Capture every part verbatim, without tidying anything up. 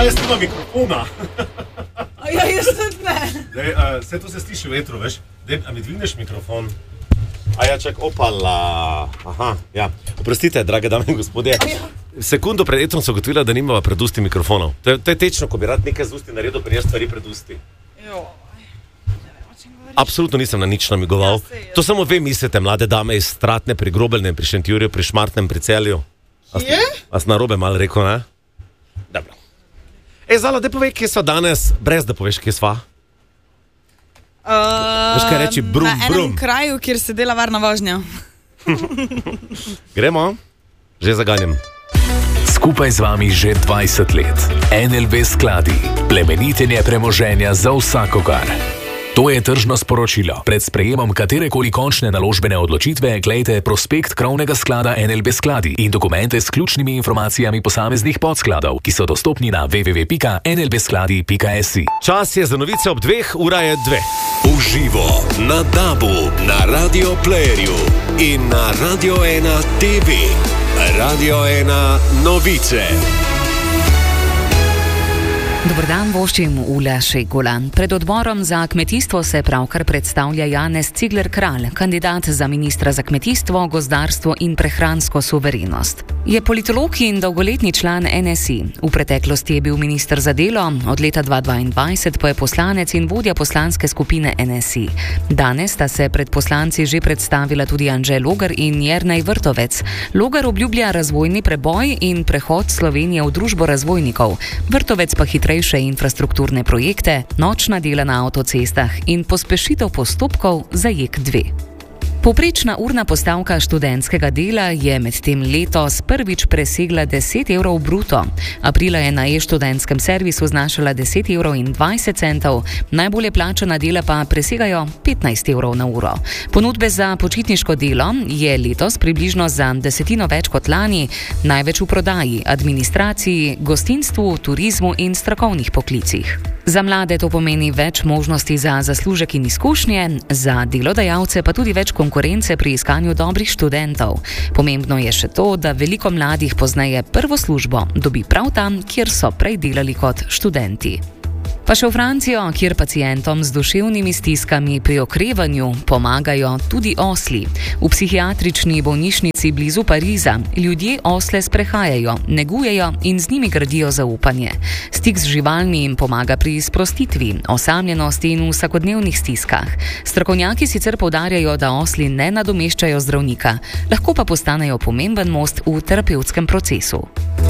Ja, jaz imam mikrofona. Ja, jaz tudi ne. Dej, uh, vse to se sliši v vetru, veš? Dej, a mi dvigneš mikrofon? A ja, čak, opala. Aha, ja. Oprostite, drage dame in gospodje. Ja. Sekundo pred etrom sem ugotovila, da nimava pred usti mikrofonov. To je, to je tečno, ko bi rad nekaj z usti naredil, pri njej stvari pred usti. Jo. Absolutno nisem na nič namigoval. Ja, sej, to samo ve mislite, mlade dame iz Stratne pri Grobelnem, pri Šentjurju, pri Šmartnem, pri Celju. Je? A si narobe malo rekel, ne? Dobro. Ej, Zala, daj povej, kje sva danes, brez da poveš, kje sva. Uh, Veš kaj reči, brum, na brum. enem kraju, kjer se dela varna vožnja. Gremo? Že zaganjam. Skupaj z vami že dvajset let. N L B skladi. Plemenitenje premoženja za vsakogar. To je tržno sporočilo. Pred sprejemom katerekoli končne naložbene odločitve glejte prospekt krovnega sklada N L B skladi in dokumente s ključnimi informacijami posameznih podskladov, ki so dostopni na w w w pika n l b skladi pika s i. Čas je za novice ob dveh, ura je dve. Uživo na Dabu, na Radio Playerju in na Radio ena T V. Radio ena novice. Dobar dan, voščim Ula Šegolan. Pred odborom za kmetijstvo se pravkar predstavlja Janez Cigler Kralj, kandidat za ministra za kmetijstvo, gozdarstvo in prehransko suverenost. Je politolog in dolgoletni član N S I. V preteklosti je bil minister za delo, od leta dva tisoč dvaindvajset pa je poslanec in vodja poslanske skupine N S I. Danes sta se pred poslanci že predstavila tudi Anže Logar in Jernej Vrtovec. Logar obljublja razvojni preboj in prehod Slovenije v družbo razvojnikov, Vrtovec pa hitrejše infrastrukturne projekte, nočna dela na avtocestah in pospešitev postopkov za J E K dve. Povprečna urna postavka študentskega dela je medtem letos prvič presegla deset evrov bruto. Aprila je na e-študentskem servisu znašala deset evrov in dvajset centov, najbolje plačana dela pa presegajo petnajst evrov na uro. Ponudbe za počitniško delo je letos približno za desetino več kot lani, največ v prodaji, administraciji, gostinstvu, turizmu in strokovnih poklicih. Za mlade to pomeni več možnosti za zaslužek in izkušnje, za delodajalce pa tudi več konkurence pri iskanju dobrih študentov. Pomembno je še to, da veliko mladih pozneje prvo službo dobi prav tam, kjer so prej delali kot študenti. Pa še v Francijo, kjer pacientom z duševnimi stiskami pri okrevanju pomagajo tudi osli. V psihiatrični bolnišnici blizu Pariza ljudje osle sprehajajo, negujejo in z njimi gradijo zaupanje. Stik z živalmi jim pomaga pri sprostitvi, osamljenosti in vsakodnevnih stiskah. Strokovnjaki sicer poudarjajo, da osli ne nadomeščajo zdravnika, lahko pa postanejo pomemben most v terapevtskem procesu.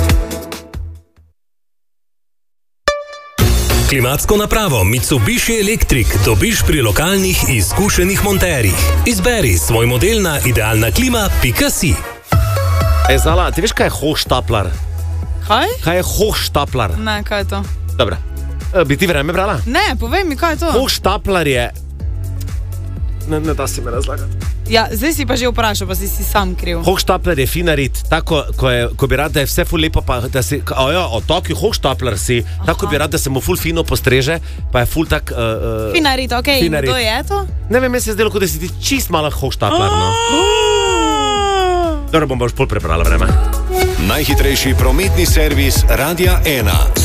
Klimatsko napravo Mitsubishi Electric dobiš pri lokalnih izkušenih monterjih. Izberi svoj model na idealna klima pika si. Ej, Zala, ti veš, kaj je hochstapler? Kaj? Kaj je hochstapler? Ne, kaj je to? Dobro. E, bi ti vreme brala? Ne, povej mi, kaj je to? Hochstapler je... Ne, ne da si me razlagati. Ja, zdaj si pa že vprašal, pa si si sam kriv. Hochstapler je finarit, tako, ko, je, ko bi rad, da je vse ful lepo, pa da si, ojo, otoki hochstapler si, aha, tako bi rad, da se mu ful fino postreže, pa je ful tak... Uh, uh, finarit, okej, okay. In to je to? Ne vem, jaz se je zdelo, kot da si ti čist malo hochstapler, no. Dobro, bom boš pol prebrala vreme. Najhitrejši prometni servis Radia ena.